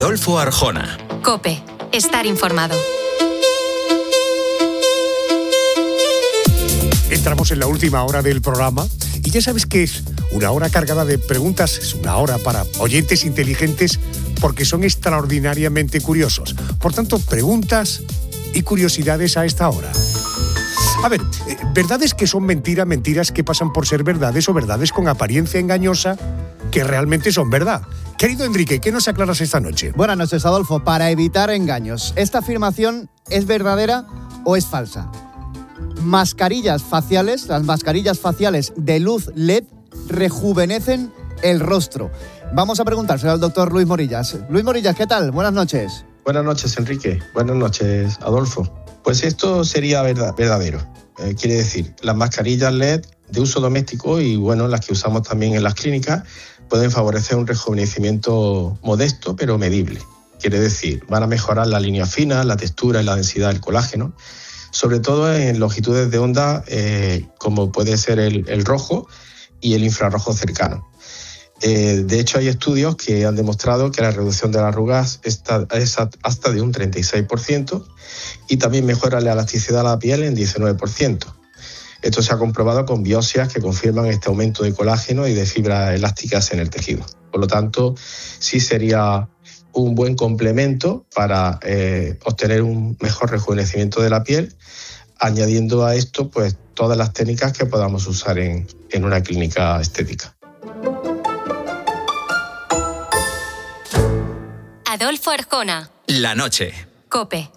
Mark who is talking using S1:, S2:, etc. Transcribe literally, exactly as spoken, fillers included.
S1: Adolfo Arjona.
S2: COPE. Estar informado.
S3: Entramos en la última hora del programa y ya sabes que es una hora cargada de preguntas, es una hora para oyentes inteligentes porque son extraordinariamente curiosos. Por tanto, preguntas y curiosidades a esta hora. A ver, ¿verdades que son mentiras, mentiras que pasan por ser verdades o verdades con apariencia engañosa que realmente son verdad? Querido Enrique, ¿qué nos aclaras esta noche?
S4: Buenas noches, Adolfo. Para evitar engaños, ¿esta afirmación es verdadera o es falsa? Mascarillas faciales, las mascarillas faciales de luz L E D rejuvenecen el rostro. Vamos a preguntárselo al doctor Luis Morillas. Luis Morillas, ¿qué tal? Buenas noches.
S5: Buenas noches, Enrique. Buenas noches, Adolfo. Pues esto sería verdad, verdadero. Eh, quiere decir, las mascarillas L E D de uso doméstico y, bueno, las que usamos también en las clínicas pueden favorecer un rejuvenecimiento modesto pero medible. Quiere decir, van a mejorar la línea fina, la textura y la densidad del colágeno, sobre todo en longitudes de onda eh, como puede ser el, el rojo y el infrarrojo cercano. Eh, de hecho, hay estudios que han demostrado que la reducción de las arrugas está, es hasta de un treinta y seis por ciento y también mejora la elasticidad de la piel en diecinueve por ciento. Esto se ha comprobado con biopsias que confirman este aumento de colágeno y de fibras elásticas en el tejido. Por lo tanto, sí sería un buen complemento para eh, obtener un mejor rejuvenecimiento de la piel, añadiendo a esto pues todas las técnicas que podamos usar en, en una clínica estética.
S2: Adolfo Arjona.
S1: La noche.
S2: COPE.